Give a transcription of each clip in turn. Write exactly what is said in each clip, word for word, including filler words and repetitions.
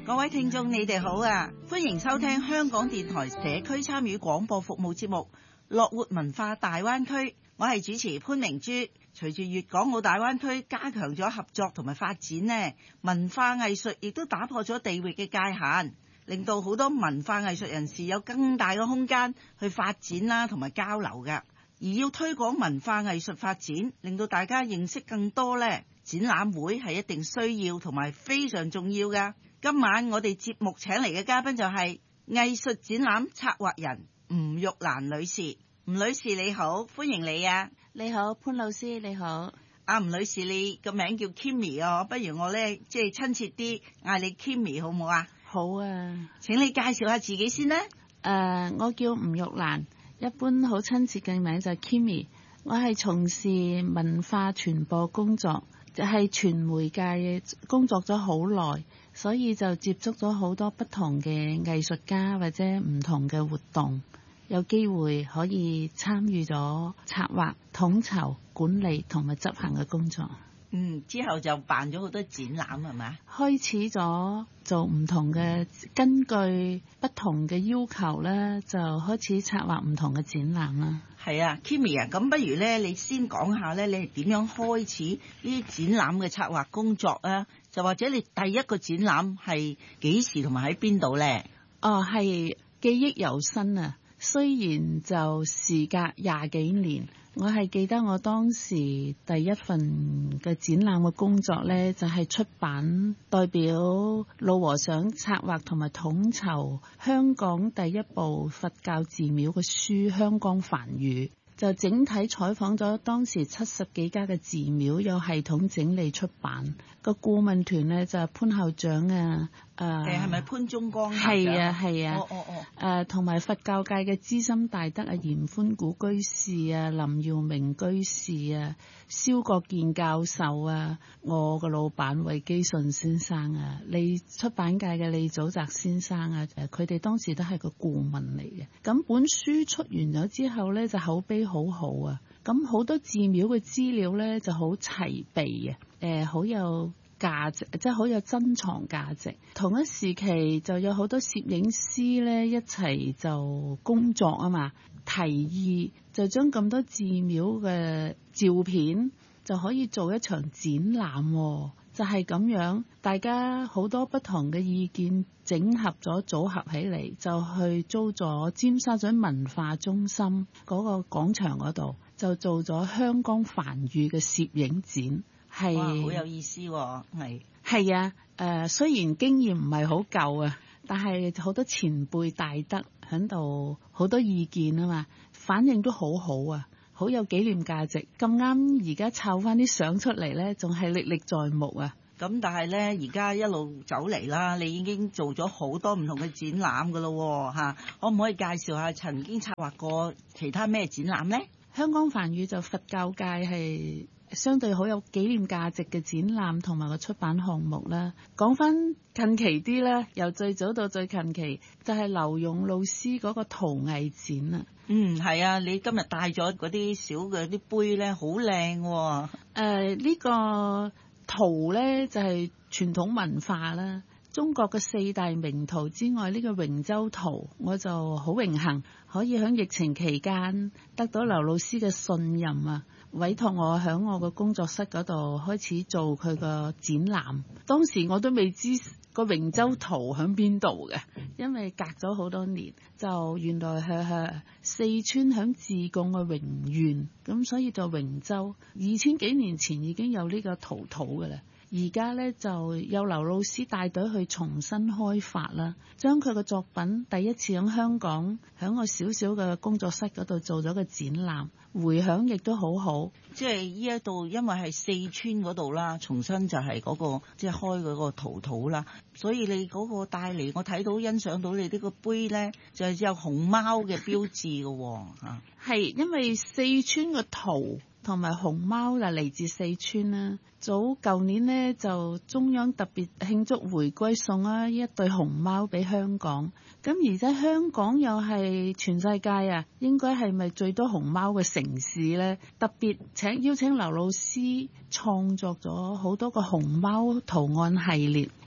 各位聽眾你哋好啊，歡迎收聽香港電台社區參與廣播服務節目樂活文化大灣區，我係主持潘明珠。隨住粵港澳大灣區加強咗合作同埋發展呢，文化藝術亦都打破咗地域嘅界限，令到好多文化藝術人士有更大嘅空間去發展啦同埋交流㗎。而要推廣文化藝術發展，令到大家認識更多呢，展覽會係一定需要同埋非常重要㗎。今晚我哋節目請嚟嘅嘉賓就係藝術展覽策劃人吳玉蘭女士。吳女士你好，歡迎你啊！ 你好，潘老師你好。 阿吳女士，你個名叫 Kimmy 哦，不如我咧即係親切啲嗌你 Kimmy 好唔好啊？ 好啊， 請你介紹下自己先啦。 誒、呃，我叫吳玉蘭，一般好親切嘅名就係 Kimmy。我係從事文化傳播工作，就係、是、傳媒界工作咗好耐，所以就接觸咗好多不同嘅藝術家或者唔同嘅活動。有機會可以參與咗策劃、統籌、管理同埋執行嘅工作。 嗯，之後就辦咗好多展覽係咪？ 開始咗做唔同嘅，根據不同嘅要求咧，就開始策劃唔同嘅展覽啦。 係啊 Kimmy 啊，咁不如咧，你先講下咧，你係點樣開始呢啲展覽嘅策劃工作啊？就或者你第一個展覽係幾時同埋喺邊度咧？ 哦，係記憶猶新啊！雖然就時隔廿幾年，我係記得我當時第一份嘅展覽嘅工作呢，就係、是、出版代表老和尚策劃同埋統籌香港第一部佛教寺廟嘅書《香江梵語》，就整體採訪咗當時七十幾家嘅寺廟，有系統整理出版。個顧問團呢，就係、是、潘校長啊。誒係咪潘宗光？ 係啊係啊， 哦哦哦， 誒同埋佛教界嘅資深大德啊，嚴寬古居士啊，林耀明居士啊，蕭國健教授啊，我個老闆韋基順先生啊，李出版界嘅李祖澤先生啊，誒佢哋當時都係個顧問嚟嘅。咁本書出完咗之後咧，就口碑好好啊。咁好多寺廟嘅資料咧就好齊備啊，誒好有價值，即係好有珍藏價值。同一時期就有好多攝影師咧一齊就工作啊嘛，提議就將咁多寺廟嘅照片就可以做一場展覽喎。就係咁樣，大家好多不同嘅意見整合咗組合起嚟，就去租咗尖沙咀文化中心嗰個廣場嗰度，就做咗香江梵語嘅攝影展。係好有意思喎、哦，係係啊，誒、呃、雖然經驗唔係好夠啊，但係好多前輩大德喺度，好多意見啊嘛，反應都好好啊，好有紀念價值。咁啱而家摷翻啲相出嚟咧，仲係歷歷在目啊！ 咁但係咧，而家一路走嚟啦，你已經做咗好多唔同嘅展覽噶咯嚇，可唔可以介紹下曾經策劃過其他咩展覽咧？ 香江梵語就佛教界係相對好有紀念價值嘅展覽同埋個出版項目啦。講翻近期啲啦，由最早到最近期就係、是、劉勇老師嗰個陶藝展啊。 嗯，係啊，你今日帶咗嗰啲小嘅啲杯咧，好靚喎。誒、 呃，呢、這個陶咧就係、是、傳統文化啦。中國嘅四大名陶之外，呢、這個榮州陶我就好榮幸可以喺疫情期間得到劉老師嘅信任啊，委託我喺我個工作室嗰度開始做佢個展覽。當時我都未知個榮州陶喺邊度嘅，因為隔咗好多年，就原來係係四川響自貢嘅榮縣，咁所以就榮州。二千幾年前已經有呢個陶土嘅啦。而家咧就有劉老師帶隊去重新開發啦，將佢嘅作品第一次喺香港喺我小小嘅工作室嗰度做咗個展覽，迴響亦都好好。 即係呢一度因為係四川嗰度啦，重新就係嗰、嗰個即係開嗰個陶土啦，所以你嗰個帶嚟我睇到欣賞到你呢個杯咧，就係有熊貓嘅標誌嘅喎嚇。 係因為四川嘅陶同埋熊貓就嚟自四川啦。早舊年呢，就中央特別慶祝回歸，送啊一對熊貓俾香港。咁而且香港又係全世界啊，應該係咪最多熊貓嘅城市呢？特別請邀請劉老師創作咗好多個熊貓圖案系列，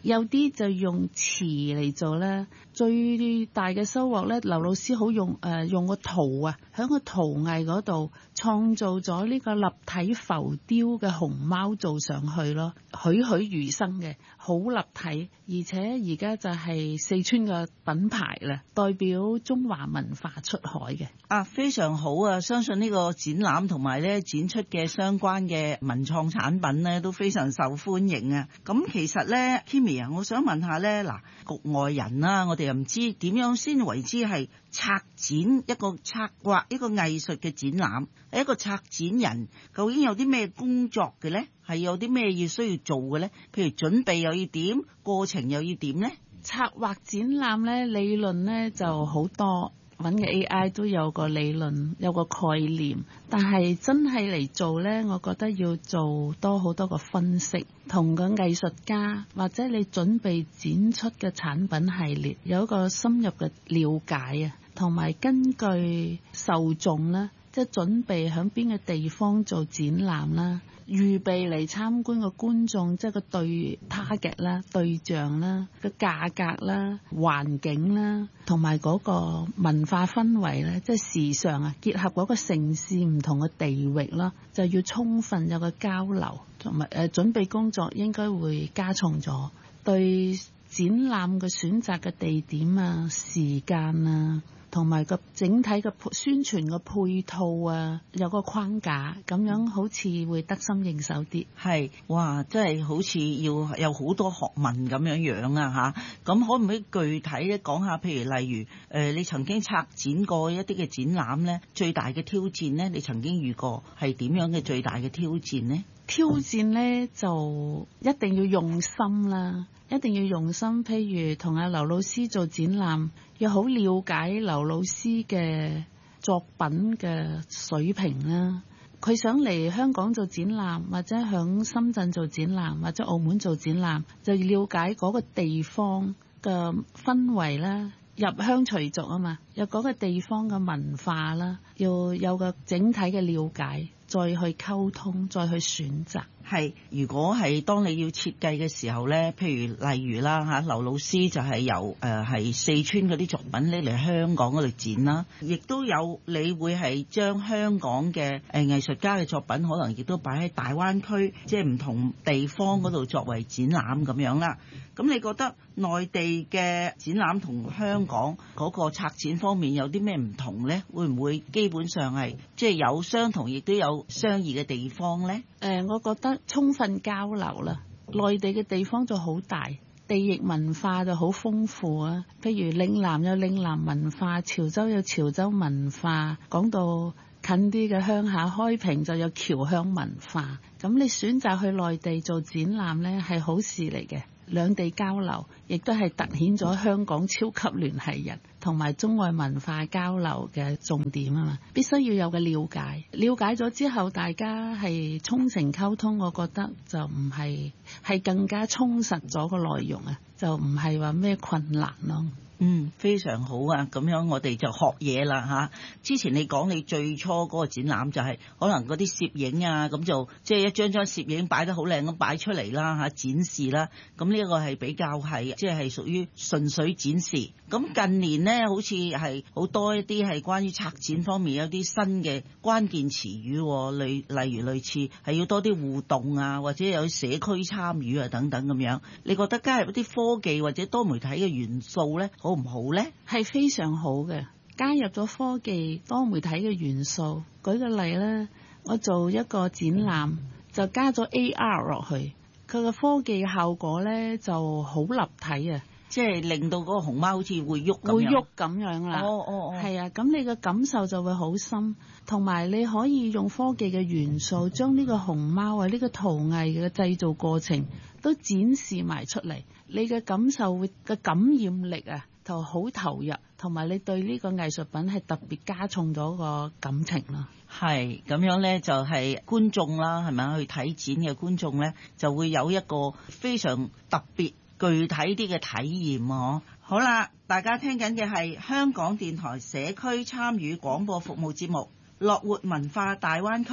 有啲就用瓷嚟做啦。最大嘅收穫咧，劉老師好用誒、呃、用個圖啊，喺個圖藝嗰度創造咗呢個立體浮雕嘅熊貓做上去咯，栩栩如生嘅，好立體，而且而家就係四川嘅品牌啦，代表中華文化出海嘅。 啊，非常好啊！相信呢個展覽同埋咧展出嘅相關嘅文創產品咧都非常受歡迎啊！咁其實咧 Kimmy 啊，我想問下咧，嗱，局外人啦，我哋又唔知點樣先為之係策展一個策劃一個藝術嘅展覽，一個策展人究竟有啲咩工作嘅咧？係有啲咩要需要做嘅咧？譬如準備又要點，過程又要點咧？ 策劃展覽咧，理論咧就好多。揾嘅 A I 都有個理論，有個概念，但係真係嚟做呢，我覺得要做多好多個分析，同個藝術家或者你準備展出嘅產品系列有一個深入嘅了解啊，同埋根據受眾啦，即係準備喺邊個地方做展覽啦。預備嚟參觀嘅觀眾，即係個對 target 啦、對象啦、個價格啦、環境啦，同埋嗰個文化氛圍咧，即係時尚啊，結合嗰個城市唔同嘅地域啦，就要充分有個交流，同埋誒準備工作應該會加重咗，對展覽嘅選擇嘅地點啊、時間啊，同埋個整體嘅宣傳嘅配套啊，有個框架，咁樣好似會得心應手啲。 係，哇！真係好似要有好多學問咁樣樣啊嚇。咁可唔可以具體咧講下？譬如例如誒、呃，你曾經策展過一啲嘅展覽咧，最大嘅挑戰咧，你曾經遇過係點樣嘅最大嘅挑戰呢？ 挑戰咧就一定要用心啦，一定要用心。譬如同阿劉老師做展覽，要好了解劉老師嘅作品嘅水平啦。佢想嚟香港做展覽，或者響深圳做展覽，或者澳門做展覽，就要了解嗰個地方嘅氛圍啦，入鄉隨俗啊嘛，有嗰個地方嘅文化啦，要有個整體嘅了解，再去溝通，再去選擇。 係，如果係當你要設計嘅時候咧，譬如例如啦嚇，劉老師就係由誒係四川嗰啲作品拎嚟香港嗰度展啦，亦都有你會係將香港嘅誒藝術家嘅作品，可能亦都擺喺大灣區，即係唔同地方嗰度作為展覽咁樣啦。咁你覺得內地嘅展覽同香港嗰個策展方面有啲咩唔同呢？會唔會基本上係即係有相同，亦都有相異嘅地方呢？ 誒、呃，我覺得充分交流啦。內地嘅地方就好大，地域文化就好豐富啊。譬如嶺南有嶺南文化，潮州有潮州文化，講到近啲嘅鄉下開平就有僑鄉文化。咁你選擇去內地做展覽呢，係好事嚟嘅。兩地交流，亦都係突顯咗香港超級聯繫人同埋中外文化交流嘅重點啊嘛，必須要有個了解，了解咗之後，大家係衷誠溝通，我覺得就唔係係更加充實咗個內容啊，就唔係話咩困難咯。 嗯，非常好啊！咁樣我哋就學嘢啦嚇。之前你講你最初嗰個展覽就係可能嗰啲攝影啊，咁就即係一張張攝影擺得好靚咁擺出嚟啦嚇，展示啦。咁呢一個係比較係即係屬於純粹展示。咁近年呢，好似係好多一啲係關於策展方面有啲新嘅關鍵詞語，例例如類似係要多啲互動啊，或者有社區參與啊等等咁樣。你覺得加入一啲科技或者多媒體嘅元素呢？好唔好呢？ 係非常好嘅，加入咗科技多媒體嘅元素。舉個例咧，我做一個展覽就加咗 A R 落去，佢個科技效果咧就好立體啊，即係令到嗰個熊貓好似會喐咁樣， 會喐咁樣啦。 哦哦哦， 係啊，咁你嘅感受就會好深，同埋你可以用科技嘅元素將呢個熊貓啊，呢個陶藝嘅製造過程都展示埋出嚟，你嘅感受會嘅感染力啊，就好投入，同埋你對呢個藝術品係特別加重咗個感情啦。 係咁樣呢，就係觀眾啦，係咪去睇展嘅觀眾呢，就會有一個非常特別具體啲嘅體驗啊！好啦，大家聽緊嘅係香港電台社區參與廣播服務節目《樂活文化大灣區》。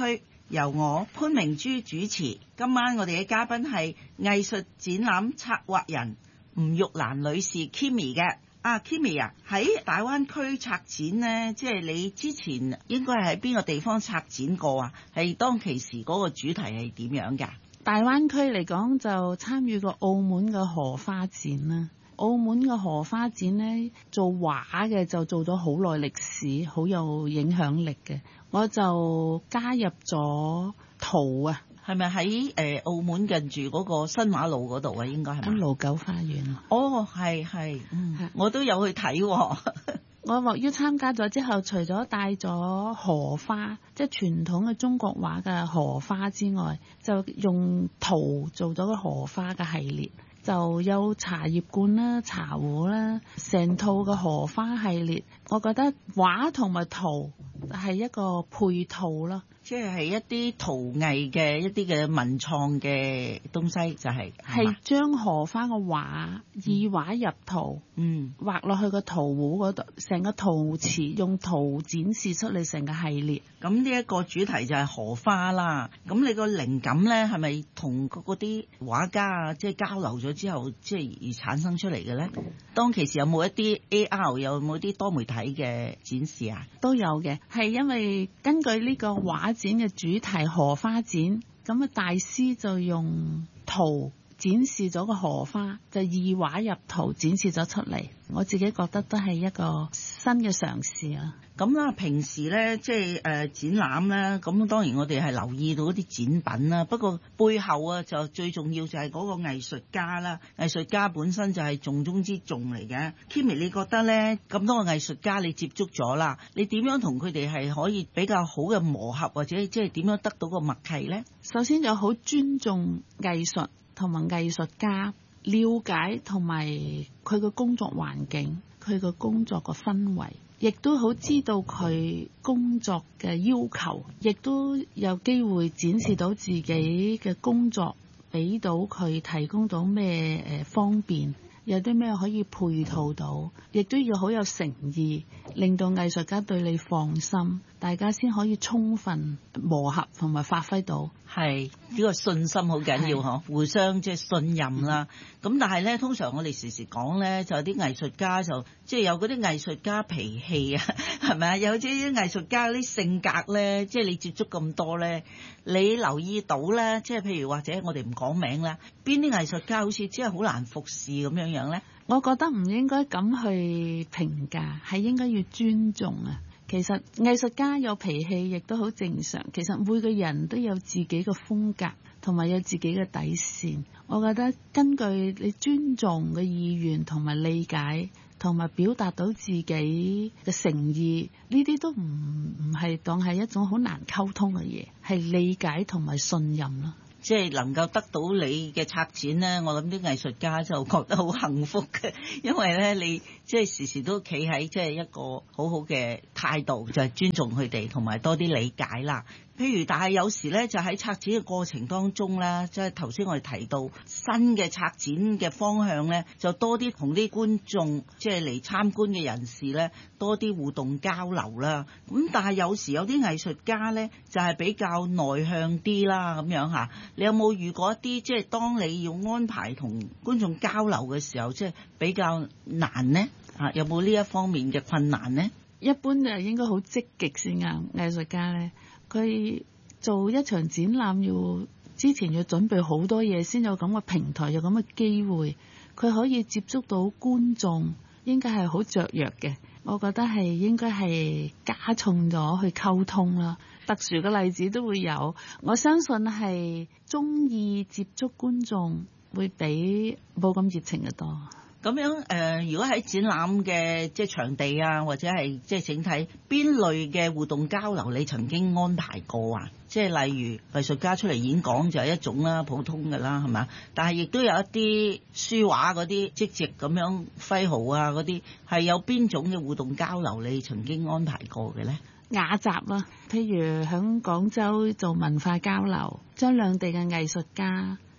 由我潘明珠主持。今晚我哋嘅嘉賓係藝術展覽策劃人吳玉蘭女士 Kimmy 嘅。啊 Kimmy 啊，喺大灣區策展呢，即係你之前應該係喺邊個地方策展過啊？係當其時嗰個主題係點樣㗎？ 大灣區嚟講就參與過澳門嘅荷花展啦。澳門嘅荷花展呢，做畫嘅就做咗好耐歷史，好有影響力嘅。我就加入咗圖啊。 係咪喺誒澳門近住嗰個新馬路嗰度啊？應該係咪？ 盧九花園。 哦，係係，嗯，我都有去睇喎。 我獲邀參加咗之後，除咗帶咗荷花，即係傳統嘅中國畫嘅荷花之外，就用圖做咗個荷花嘅系列，就有茶葉罐啦、茶壺啦，成套嘅荷花系列。我覺得畫同埋圖係一個配套咯。 即係一啲陶藝嘅一啲嘅文創嘅東西，就係係將荷花嘅畫意畫入圖，嗯，畫落去個圖壺嗰度，成個陶瓷用圖展示出嚟成個系列。 咁呢一個主題就係荷花啦。咁你個靈感咧係咪同嗰啲畫家啊，即係交流咗之後，即係而產生出嚟嘅咧？當其時有冇一啲 A R， 有冇啲多媒體嘅展示啊？ 都有嘅，係因為根據呢個畫展嘅主題荷花展，咁啊大師就用圖展示咗個荷花，就意畫入圖展示咗出嚟。我自己覺得都係一個新嘅嘗試啊。 咁啦，平時咧即係誒展覽咧，咁當然我哋係留意到啲展品啦。不過背後啊，就最重要就係嗰個藝術家啦。藝術家本身就係重中之重嚟嘅。Kimmy，你覺得咧咁多個藝術家你接觸咗啦，你點樣同佢哋係可以比較好嘅磨合，或者即係點樣得到個默契咧？ 首先就好尊重藝術同埋藝術家，了解同埋佢嘅工作環境，佢嘅工作嘅氛圍，亦都好知道佢工作嘅要求，亦都有機會展示到自己嘅工作，俾到佢提供到咩誒方便，有啲咩可以配套到，亦都要好有誠意，令到藝術家對你放心，大家先可以充分磨合同埋發揮到。 係呢個信心好緊要嗬，互相即係信任啦。咁但係咧，通常我哋時時講咧，就有啲藝術家就即係有嗰啲藝術家脾氣啊，係咪啊？有啲藝術家啲性格咧，即係你接觸咁多咧，你留意到咧，即係譬如或者我哋唔講名啦，邊啲藝術家好似真係好難服侍咁樣樣咧？ 我覺得唔應該咁去評價，係應該要尊重啊。其實藝術家有脾氣亦都好正常，其實每個人都有自己嘅風格同埋有自己嘅底線。我覺得根據你尊重嘅意願同埋理解同埋表達到自己嘅誠意，呢啲都唔唔係當係一種好難溝通嘅嘢，係理解同埋信任咯。 即係能夠得到你嘅策展咧，我諗啲藝術家就覺得好幸福嘅，因為咧你即係時時都企喺即係一個好好嘅態度，就係尊重佢哋同埋多啲理解啦。譬如，但係有時咧，就喺策展嘅過程當中咧，即係頭先我哋提到新嘅策展嘅方向咧，就多啲同啲觀眾，即係嚟參觀嘅人士咧，多啲互動交流啦。咁但係有時有啲藝術家咧，就係比較內向啲啦，咁樣嚇。你有冇遇過一啲即係當你要安排同觀眾交流嘅時候，即係比較難呢？啊，有冇呢一方面嘅困難呢？ 一般就應該好積極先啱，藝術家咧。佢做一場展覽要之前要準備好多嘢，先有咁嘅平台，有咁嘅機會，佢可以接觸到觀眾，應該係好雀躍嘅。我覺得係應該係加重咗去溝通啦。特殊嘅例子都會有，我相信係鍾意接觸觀眾會比冇咁熱情嘅多。 咁樣誒、呃，如果喺展覽嘅即係場地啊，或者係即係整體邊類嘅互動交流，你曾經安排過啊？即係例如藝術家出嚟演講就係一種啦，普通嘅啦，係嘛？但係亦都有一啲書畫嗰啲即席咁樣揮毫啊嗰啲，係有邊種嘅互動交流你曾經安排過嘅咧？ 雅集啦，譬如喺廣州做文化交流，將兩地嘅藝術家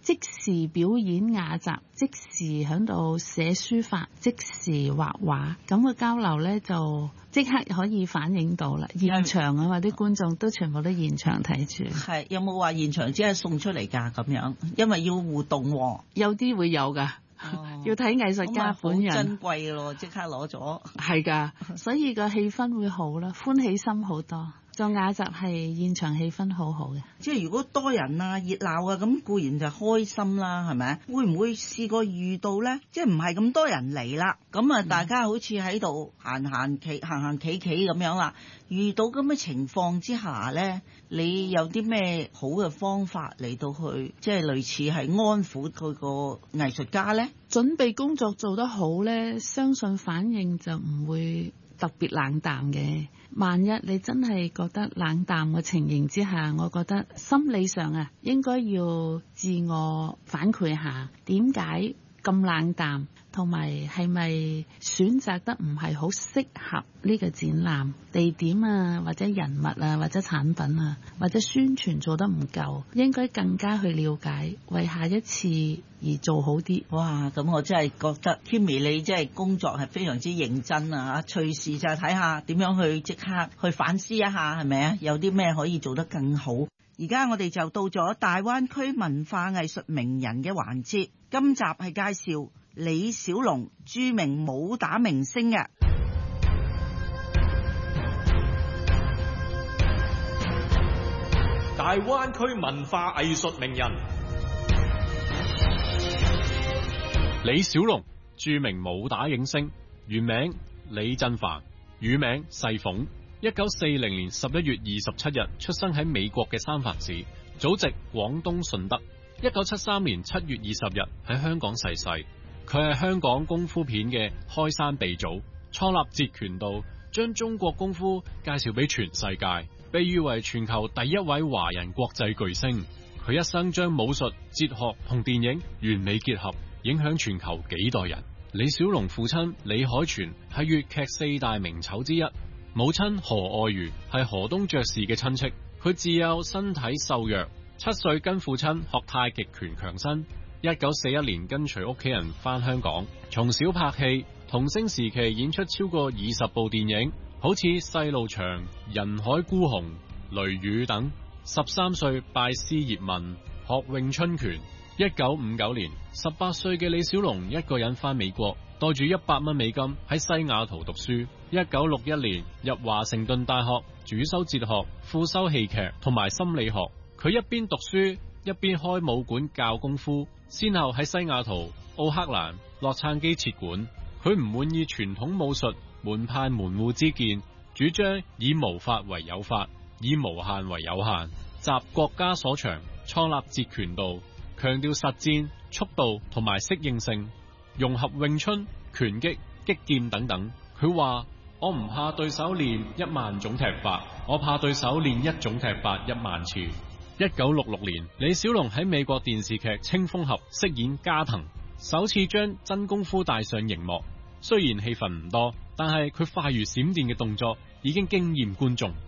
即時表演雅集，即時喺度寫書法，即時畫畫，咁個交流咧就即刻可以反映到啦。現場啊嘛，啲觀眾都全部都現場睇住。 係有冇話現場只係送出嚟㗎咁樣？因為要互動喎。 有啲會有㗎。哦、要睇藝術家本人， 好珍貴咯，即刻攞咗。係㗎，所以個氣氛會好啦，歡喜心好多。做雅集係現場氣氛好好嘅， 即係如果多人啊、熱鬧啊，咁固然就開心啦，係咪？會唔會試過遇到咧？即係唔係咁多人嚟啦，咁啊大家好似喺度行行企行行企企咁樣啦。遇到咁嘅情況之下咧，你有啲咩好嘅方法嚟到去，即係類似係安撫佢個藝術家咧？ 準備工作做得好咧，相信反應就唔會特別冷淡嘅。萬一你真係覺得冷淡嘅情形之下，我覺得心理上啊，應該要自我反饋下，點解咁冷淡，同埋係咪選擇得唔係好適合呢個展覽地點啊，或者人物啊，或者產品啊，或者宣傳做得唔夠，應該更加去了解，為下一次而做好啲。 哇！咁我真係覺得 Kimmy 你真係工作係非常之認真啊！隨時就睇下點樣去即刻去反思一下，係咪啊？有啲咩可以做得更好？而家我哋就到咗大灣區文化藝術名人嘅環節，今集係介紹李小龍，著名武打明星嘅。 大灣區文化藝術名人李小龍，著名武打影星，原名李振藩，乳名世鳳。一九四零年十一月二十七日出生喺美國嘅三藩市，祖籍廣東順德。一九七三年七月二十日喺香港逝世。佢係香港功夫片嘅開山鼻祖，創立截拳道，將中國功夫介紹俾全世界，被譽為全球第一位華人國際巨星。佢一生將武術、哲學同電影完美結合，影響全球幾代人。李小龍父親李海泉係粵劇四大名丑之一，母親何愛如係河東爵士嘅親戚。佢自幼身體瘦弱，七歲跟父親學太極拳強身。一九四一年跟隨屋企人返香港，從小拍戲，童星時期演出超過二十部電影，好似《細路祥》、《人海孤鴻》、《雷雨》等。十三歲拜師葉問，學詠春拳。一九五九年，十八歲嘅李小龍一個人返美國，帶住一百蚊美金喺西雅圖讀書。一九六一年入華盛頓大學，主修哲學，副修戲劇同埋心理學。佢一邊讀書一邊開武館教功夫，先後喺西雅圖、奧克蘭、洛杉磯設館。佢唔滿意傳統武術門派門戶之見，主張以無法為有法，以無限為有限，集國家所長，創立截拳道，強調實戰、速度同埋適應性，融合詠春、拳擊、擊劍等等。佢話：我唔怕對手練一萬種踢法，我怕對手練一種踢法一萬次。一九六六年，李小龍喺美國電視劇《青蜂俠》飾演加藤，首次將真功夫帶上熒幕。雖然戲份唔多，但係佢快如閃電嘅動作已經驚豔觀眾。